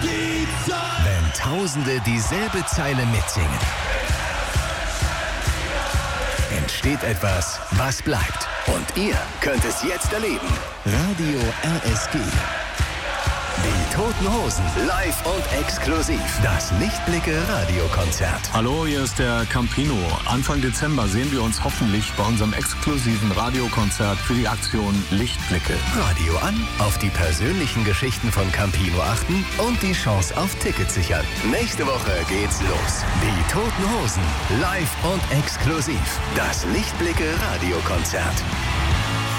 Wenn Tausende dieselbe Zeile mitsingen, entsteht etwas, was bleibt. Und ihr könnt es jetzt erleben. Radio RSG. Die Toten Hosen, live und exklusiv. Das Lichtblicke-Radiokonzert. Hallo, hier ist der Campino. Anfang Dezember sehen wir uns hoffentlich bei unserem exklusiven Radiokonzert für die Aktion Lichtblicke. Radio an, auf die persönlichen Geschichten von Campino achten und die Chance auf Tickets sichern. Nächste Woche geht's los. Die Toten Hosen, live und exklusiv. Das Lichtblicke-Radiokonzert.